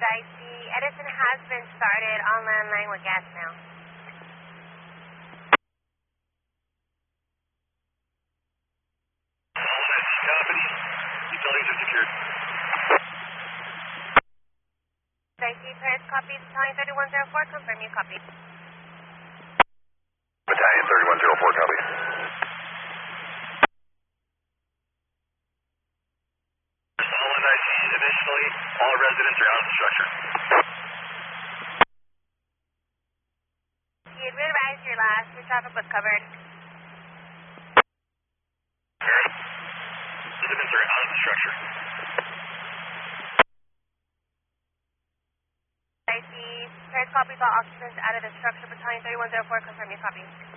Dicey. Edison has been started on landline with gas now. Copy. Utilities are secured. Dicey, Paris copies. Battalion 3104, confirm you copy. Battalion 3104, copy. Solid IC initially. All residents are out of the structure. You had advised your last. Your traffic was covered. Residents are out of the structure. Dicey, Paris copies all occupants out of the structure. Battalion 3104, confirm you copy.